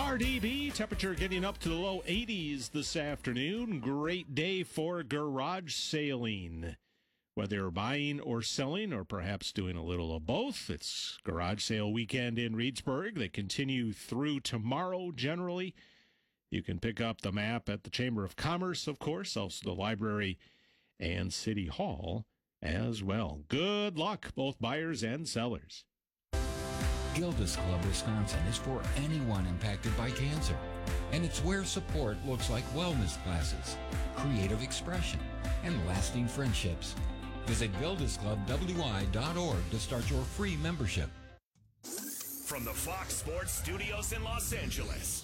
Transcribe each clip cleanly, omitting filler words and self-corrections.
RDB, temperature getting up to the low 80s this afternoon. Great day for garage sailing. Whether you're buying or selling or perhaps doing a little of both, it's garage sale weekend in Reedsburg. They continue through tomorrow generally. You can pick up the map at the Chamber of Commerce, of course, also the library and City Hall as well. Good luck, both buyers and sellers. Gilda's Club Wisconsin is for anyone impacted by cancer. And it's where support looks like wellness classes, creative expression, and lasting friendships. Visit gildasclubwi.org to start your free membership. From the Fox Sports Studios in Los Angeles,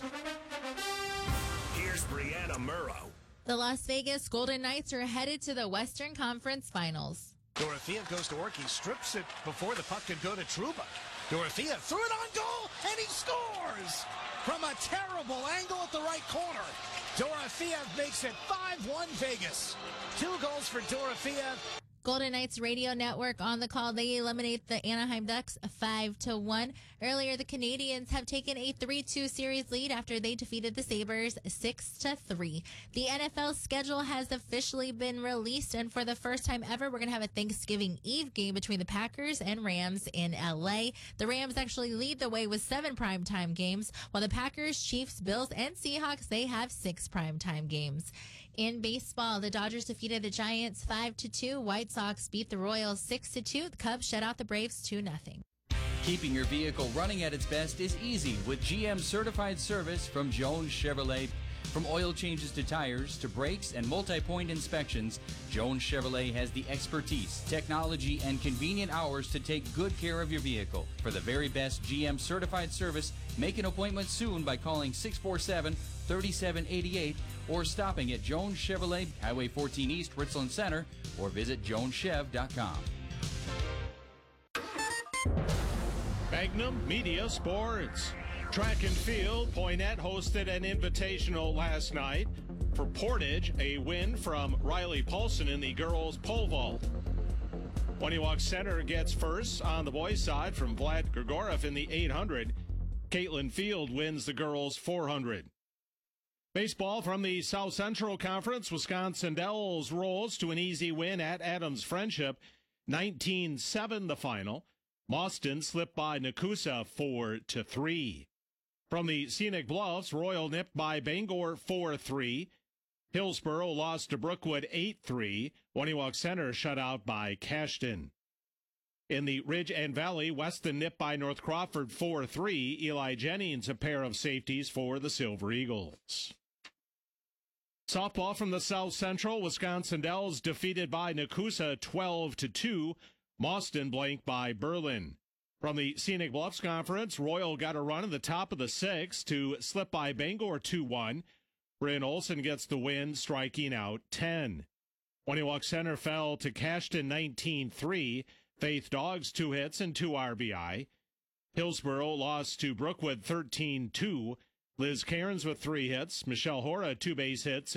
here's Brianna Murrow. The Las Vegas Golden Knights are headed to the Western Conference Finals. Dorothea goes to work. He strips it before the puck could go to Trouba. Dorothea threw it on goal, and he scores! From a terrible angle at the right corner. Dorothea makes it 5-1 Vegas. 2 goals for Dorothea. Golden Knights radio network on the call. They eliminate the Anaheim Ducks 5-1. Earlier, the Canadiens have taken a 3-2 series lead after they defeated the Sabres 6-3. The NFL schedule has officially been released, and for the first time ever, we're going to have a Thanksgiving Eve game between the Packers and Rams in LA. The Rams actually lead the way with 7 primetime games, while the Packers, Chiefs, Bills, and Seahawks, they have 6 primetime games. In baseball, the Dodgers defeated the Giants 5-2. White Sox beat the Royals 6-2. The Cubs shut out the Braves 2-0. Keeping your vehicle running at its best is easy with GM certified service from Jones Chevrolet. From oil changes to tires to brakes and multi-point inspections, Jones Chevrolet has the expertise, technology, and convenient hours to take good care of your vehicle. For the very best GM certified service, make an appointment soon by calling 647-3788 or stopping at Jones Chevrolet, Highway 14 East, Richland Center, or visit joneschev.com. Magnum Media Sports. Track and field, Poynette hosted an invitational last night. For Portage, a win from Riley Paulson in the girls' pole vault. Waniwak Center gets first on the boys' side from Vlad Grigorov in the 800. Caitlin Field wins the girls' 400. Baseball from the South Central Conference, Wisconsin Dells rolls to an easy win at Adams Friendship, 19-7 the final. Boston slipped by Nakusa 4-3. From the Scenic Bluffs, Royal nipped by Bangor 4-3. Hillsboro lost to Brookwood 8-3. Waniwak Center shut out by Cashton. In the Ridge and Valley, Weston nipped by North Crawford 4-3. Eli Jennings a pair of safeties for the Silver Eagles. Softball from the South Central, Wisconsin Dells defeated by Nakusa 12-2. Mauston blanked by Berlin. From the Scenic Bluffs Conference, Royal got a run in the top of the 6th to slip by Bangor 2-1. Bryn Olsen gets the win, striking out 10. Waniwak Center fell to Cashton 19-3. Faith Dogs 2 hits and 2 RBI. Hillsboro lost to Brookwood 13-2. Liz Cairns with 3 hits. Michelle Hora 2 base hits.